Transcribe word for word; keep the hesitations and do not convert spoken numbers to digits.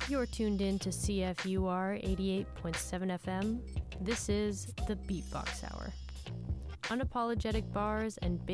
You're tuned in to C F U R eighty-eight point seven F M. This is the Beatbox Hour. Unapologetic bars and big